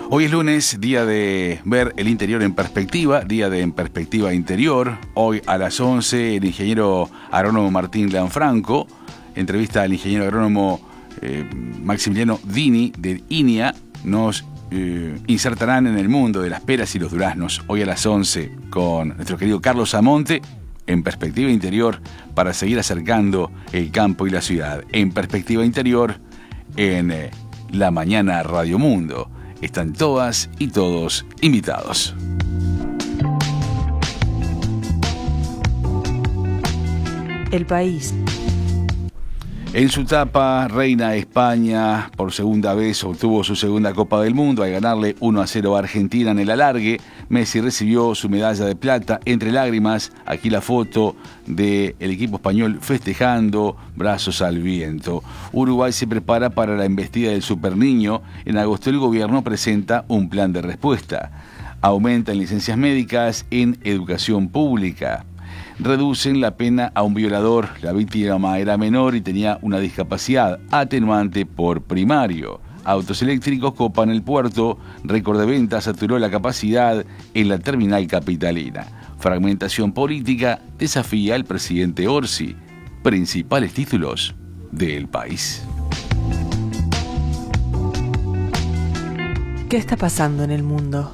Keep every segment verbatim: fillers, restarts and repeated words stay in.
Hoy es lunes, día de ver el interior en perspectiva, día de En Perspectiva Interior. Hoy a las once el ingeniero agrónomo Martín Lanfranco entrevista al ingeniero agrónomo eh, Maximiliano Dini de INIA. Nos eh, insertarán en el mundo de las peras y los duraznos. Hoy a las once con nuestro querido Carlos Amonte en Perspectiva Interior para seguir acercando el campo y la ciudad. En Perspectiva Interior en eh, La Mañana Radio Mundo. Están todas y todos invitados. El país. En su etapa, Reina España por segunda vez obtuvo su segunda Copa del Mundo al ganarle uno a cero a Argentina en el alargue. Messi recibió su medalla de plata entre lágrimas. Aquí la foto del equipo español festejando, brazos al viento. Uruguay se prepara para la embestida del Superniño. En agosto el gobierno presenta un plan de respuesta. Aumentan licencias médicas en educación pública. Reducen la pena a un violador. La víctima era menor y tenía una discapacidad atenuante por primario. Autos eléctricos copan el puerto. Récord de ventas saturó la capacidad en la terminal capitalina. Fragmentación política desafía al presidente Orsi. Principales títulos del país. ¿Qué está pasando en el mundo?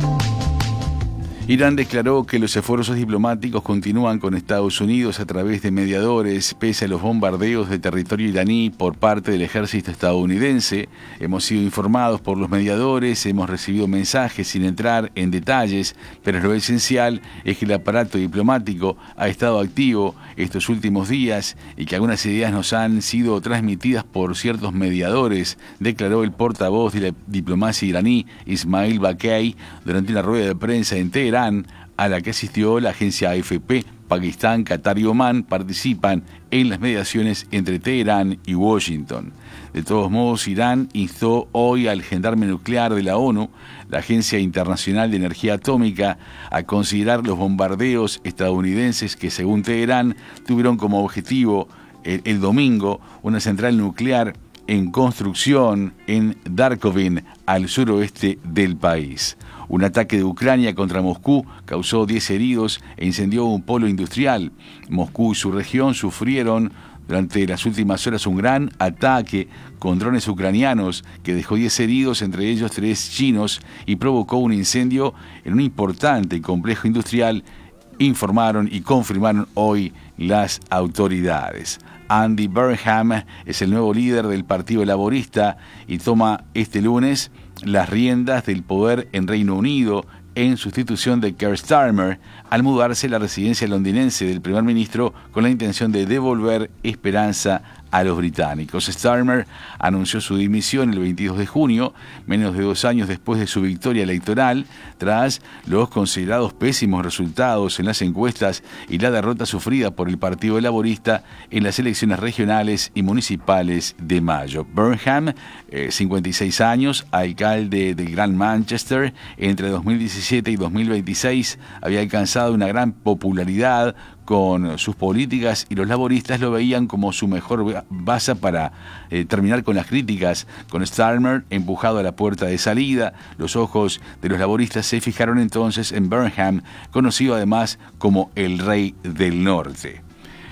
Irán declaró que los esfuerzos diplomáticos continúan con Estados Unidos a través de mediadores, pese a los bombardeos de territorio iraní por parte del ejército estadounidense. Hemos sido informados por los mediadores, hemos recibido mensajes sin entrar en detalles, pero lo esencial es que el aparato diplomático ha estado activo estos últimos días y que algunas ideas nos han sido transmitidas por ciertos mediadores, declaró el portavoz de la diplomacia iraní, Ismail Baqei, durante una rueda de prensa en Teherán, a la que asistió la agencia A F P. Pakistán, Qatar y Omán participan en las mediaciones entre Teherán y Washington. De todos modos, Irán instó hoy al gendarme nuclear de la ONU, la Agencia Internacional de Energía Atómica, a considerar los bombardeos estadounidenses que, según Teherán, tuvieron como objetivo el, el domingo una central nuclear en construcción en Darkovin, al suroeste del país. Un ataque de Ucrania contra Moscú causó diez heridos e incendió un polo industrial. Moscú y su región sufrieron durante las últimas horas un gran ataque con drones ucranianos que dejó diez heridos, entre ellos tres chinos, y provocó un incendio en un importante complejo industrial, informaron y confirmaron hoy las autoridades. Andy Burnham es el nuevo líder del Partido Laborista y toma este lunes las riendas del poder en Reino Unido en sustitución de Keir Starmer al mudarse a la residencia londinense del primer ministro con la intención de devolver esperanza a los británicos. Starmer anunció su dimisión el veintidós de junio, menos de dos años después de su victoria electoral, tras los considerados pésimos resultados en las encuestas y la derrota sufrida por el Partido Laborista en las elecciones regionales y municipales de mayo. Burnham, eh, cincuenta y seis años, alcalde del Gran Manchester, entre dos mil diecisiete y dos mil veintiséis había alcanzado una gran popularidad con sus políticas y los laboristas lo veían como su mejor base para eh, terminar con las críticas. Con Starmer empujado a la puerta de salida, los ojos de los laboristas se fijaron entonces en Burnham, conocido además como el Rey del Norte.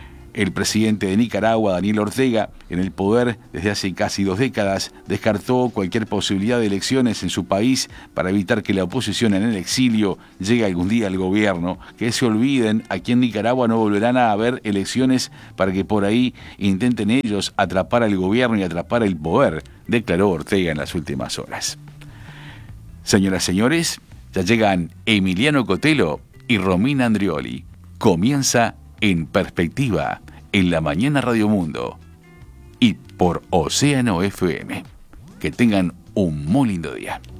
El presidente de Nicaragua, Daniel Ortega, en el poder desde hace casi dos décadas, descartó cualquier posibilidad de elecciones en su país para evitar que la oposición en el exilio llegue algún día al gobierno. Que se olviden, aquí en Nicaragua no volverán a haber elecciones para que por ahí intenten ellos atrapar al gobierno y atrapar el poder, declaró Ortega en las últimas horas. Señoras y señores, ya llegan Emiliano Cotelo y Romina Andrioli. Comienza En Perspectiva, en La Mañana Radio Mundo y por Océano F M. Que tengan un muy lindo día.